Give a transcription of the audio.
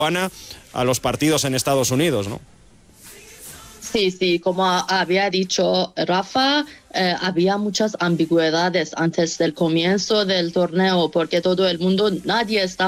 a los partidos en Estados Unidos, ¿no? Sí, como había dicho Rafa, había muchas ambigüedades antes del comienzo del torneo, porque todo el mundo, nadie estaba